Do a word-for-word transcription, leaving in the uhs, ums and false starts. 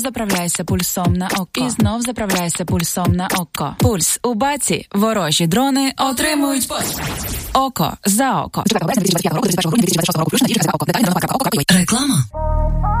Заправляйся пульсом на око. І знов заправляйся пульсом на око. Пульс у баці. Ворожі дрони отримують поспіх. Око за око.